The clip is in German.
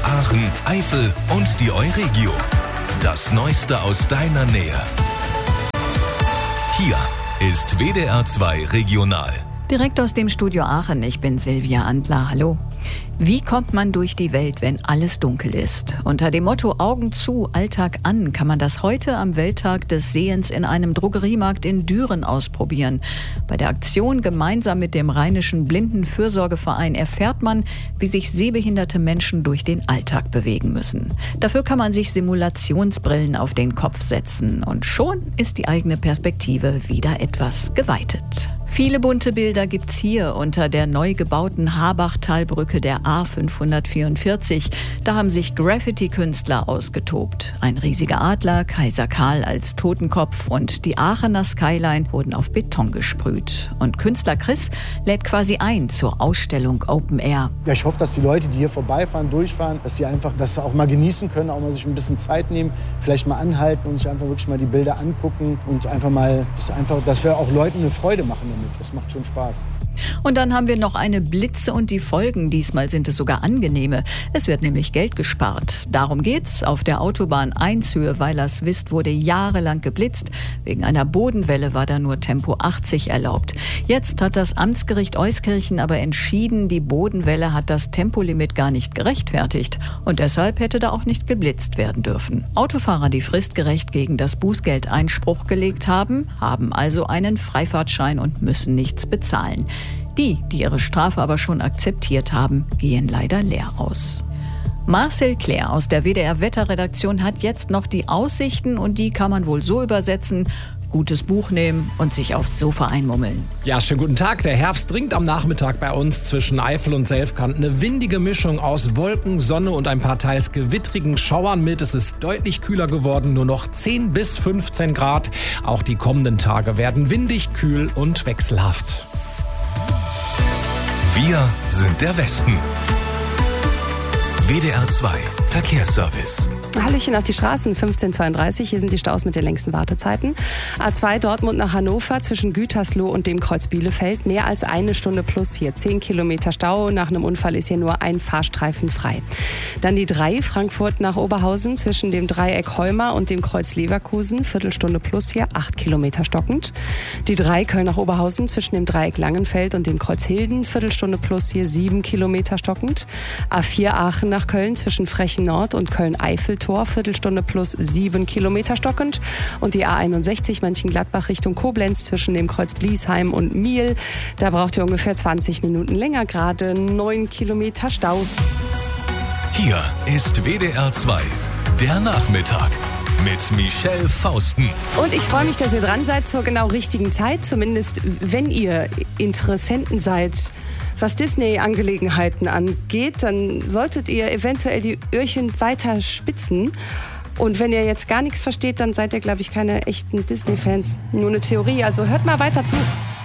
Aachen, Eifel und die Euregio. Das Neueste aus deiner Nähe. Hier ist WDR 2 Regional. Direkt aus dem Studio Aachen, ich bin Silvia Antler, hallo. Wie kommt man durch die Welt, wenn alles dunkel ist? Unter dem Motto Augen zu, Alltag an kann man das heute am Welttag des Sehens in einem Drogeriemarkt in Düren ausprobieren. Bei der Aktion gemeinsam mit dem Rheinischen Blindenfürsorgeverein erfährt man, wie sich sehbehinderte Menschen durch den Alltag bewegen müssen. Dafür kann man sich Simulationsbrillen auf den Kopf setzen und schon ist die eigene Perspektive wieder etwas geweitet. Viele bunte Bilder gibt's hier unter der neu gebauten Habachtalbrücke der A544. Da haben sich Graffiti-Künstler ausgetobt. Ein riesiger Adler, Kaiser Karl als Totenkopf und die Aachener Skyline wurden auf Beton gesprüht. Und Künstler Chris lädt quasi ein zur Ausstellung Open Air. Ja, ich hoffe, dass die Leute, die hier vorbeifahren, durchfahren, dass sie einfach das auch mal genießen können, auch mal sich ein bisschen Zeit nehmen, vielleicht mal anhalten und sich einfach wirklich mal die Bilder angucken und einfach mal, dass wir auch Leuten eine Freude machen damit. Das macht schon Spaß. Und dann haben wir noch eine Blitze und die Folgen. Diesmal sind es sogar angenehme. Es wird nämlich Geld gespart. Darum geht's. Auf der Autobahn 1 Höhe Weilerswist wurde jahrelang geblitzt. Wegen einer Bodenwelle war da nur Tempo 80 erlaubt. Jetzt hat das Amtsgericht Euskirchen aber entschieden, die Bodenwelle hat das Tempolimit gar nicht gerechtfertigt. Und deshalb hätte da auch nicht geblitzt werden dürfen. Autofahrer, die fristgerecht gegen das Bußgeld Einspruch gelegt haben, haben also einen Freifahrtschein und müssen nichts bezahlen. Die ihre Strafe aber schon akzeptiert haben, gehen leider leer aus. Marcel Claire aus der WDR-Wetterredaktion hat jetzt noch die Aussichten und die kann man wohl so übersetzen: gutes Buch nehmen und sich aufs Sofa einmummeln. Ja, schönen guten Tag. Der Herbst bringt am Nachmittag bei uns zwischen Eifel und Selfkant eine windige Mischung aus Wolken, Sonne und ein paar teils gewittrigen Schauern mit. Es ist deutlich kühler geworden, nur noch 10 bis 15 Grad. Auch die kommenden Tage werden windig, kühl und wechselhaft. Wir sind der Westen. WDR 2 Verkehrsservice. Hallöchen auf die Straßen, 15:32. Hier sind die Staus mit den längsten Wartezeiten. A2 Dortmund nach Hannover zwischen Gütersloh und dem Kreuz Bielefeld. Mehr als eine Stunde plus hier. 10 Kilometer Stau. Nach einem Unfall ist hier nur ein Fahrstreifen frei. Dann die 3 Frankfurt nach Oberhausen zwischen dem Dreieck Heuma und dem Kreuz Leverkusen. Viertelstunde plus hier, 8 Kilometer stockend. Die 3 Köln nach Oberhausen zwischen dem Dreieck Langenfeld und dem Kreuz Hilden. Viertelstunde plus hier, 7 Kilometer stockend. A4 Aachen nach Köln zwischen Frechen Nord und Köln-Eiffeltor. Viertelstunde plus 7 Kilometer stockend. Und die A61 Mönchengladbach Richtung Koblenz zwischen dem Kreuz Bliesheim und Miel. Da braucht ihr ungefähr 20 Minuten länger, gerade 9 Kilometer Stau. Hier ist WDR 2, der Nachmittag mit Michelle Fausten. Und ich freue mich, dass ihr dran seid zur genau richtigen Zeit. Zumindest wenn ihr Interessenten seid, was Disney-Angelegenheiten angeht, dann solltet ihr eventuell die Öhrchen weiter spitzen. Und wenn ihr jetzt gar nichts versteht, dann seid ihr, glaube ich, keine echten Disney-Fans. Nur eine Theorie, also hört mal weiter zu.